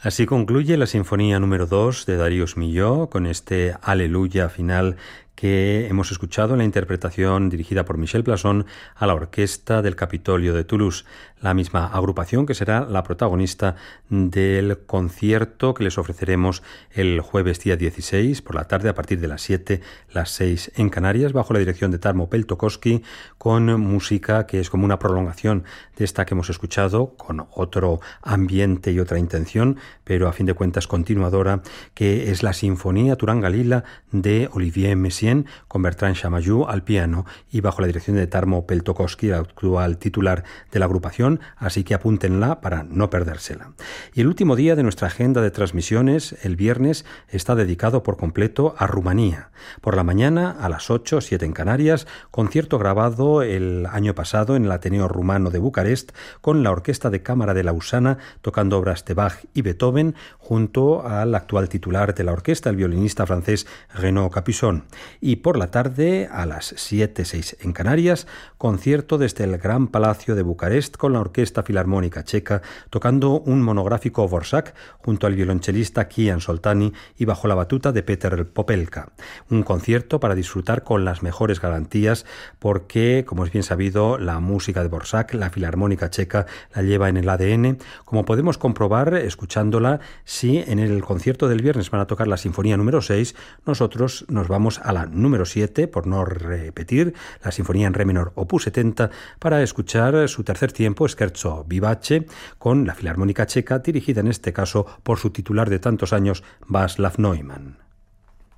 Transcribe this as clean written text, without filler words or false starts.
Así concluye la Sinfonía número 2 de Darius Milhaud con este Aleluya final que hemos escuchado en la interpretación dirigida por Michel Plasson a la Orquesta del Capitolio de Toulouse, la misma agrupación que será la protagonista del concierto que les ofreceremos el jueves día 16 por la tarde a partir de las 7, las 6 en Canarias, bajo la dirección de Tarmo Peltokoski, con música que es como una prolongación de esta que hemos escuchado, con otro ambiente y otra intención, pero a fin de cuentas continuadora, que es la Sinfonía Turangalila de Olivier Messiaen, con Bertrand Chamayou al piano y bajo la dirección de Tarmo Peltokoski, el actual titular de la agrupación, así que apúntenla para no perdérsela. Y el último día de nuestra agenda de transmisiones, el viernes, está dedicado por completo a Rumanía. Por la mañana, a las 8, 7 en Canarias, concierto grabado el año pasado en el Ateneo Rumano de Bucarest con la Orquesta de Cámara de Lausana tocando obras de Bach y Beethoven junto al actual titular de la orquesta, el violinista francés Renaud Capuçon. Y por la tarde, a las 7, 6 en Canarias, concierto desde el Gran Palacio de Bucarest con la Orquesta Filarmónica Checa tocando un monográfico Dvořák junto al violonchelista Kian Soltani y bajo la batuta de Peter Popelka. Un concierto para disfrutar con las mejores garantías porque, como es bien sabido, la música de Dvořák, la Filarmónica Checa, la lleva en el ADN, como podemos comprobar escuchándola. Si en el concierto del viernes van a tocar la Sinfonía número 6, nosotros nos vamos a la número 7, por no repetir, la Sinfonía en Re menor opus 70, para escuchar su tercer tiempo, Scherzo vivace, con la Filarmónica Checa, dirigida en este caso por su titular de tantos años, Václav Neumann.